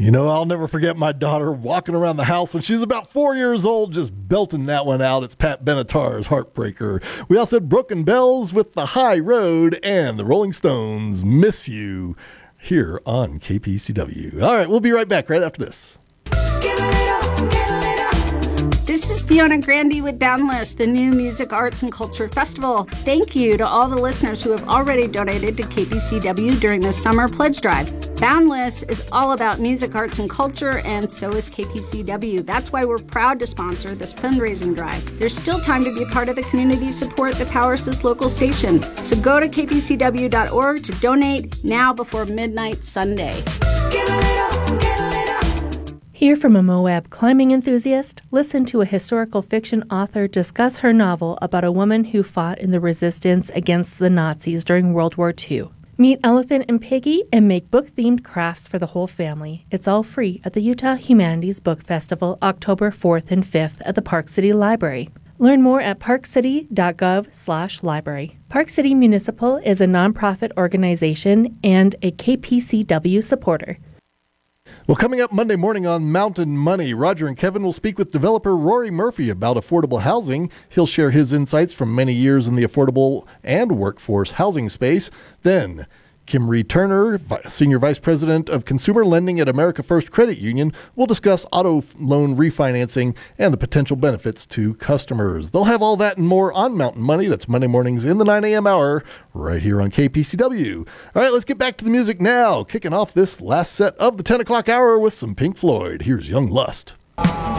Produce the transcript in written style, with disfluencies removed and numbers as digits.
You know, I'll never forget my daughter walking around the house when she was about 4 years old, just belting that one out. It's Pat Benatar's Heartbreaker. We also had Broken Bells with The High Road and the Rolling Stones' Miss You here on KPCW. All right, we'll be right back right after this. This is Fiona Grandy with Boundless, the new Music, Arts, and Culture Festival. Thank you to all the listeners who have already donated to KPCW during the summer pledge drive. Boundless is all about music, arts, and culture, and so is KPCW. That's why we're proud to sponsor this fundraising drive. There's still time to be a part of the community support that powers this local station. So go to kpcw.org to donate now before midnight Sunday. Hear from a Moab climbing enthusiast? Listen to a historical fiction author discuss her novel about a woman who fought in the resistance against the Nazis during World War II. Meet Elephant and Piggy and make book-themed crafts for the whole family. It's all free at the Utah Humanities Book Festival, October 4th and 5th at the Park City Library. Learn more at parkcity.gov/library. Park City Municipal is a nonprofit organization and a KPCW supporter. Well, coming up Monday morning on Mountain Money, Roger and Kevin will speak with developer Rory Murphy about affordable housing. He'll share his insights from many years in the affordable and workforce housing space. Then, Kimberly Turner, Senior Vice President of Consumer Lending at America First Credit Union, will discuss auto loan refinancing and the potential benefits to customers. They'll have all that and more on Mountain Money. That's Monday mornings in the 9 a.m. hour right here on KPCW. All right, let's get back to the music now. Kicking off this last set of the 10 o'clock hour with some Pink Floyd. Here's Young Lust.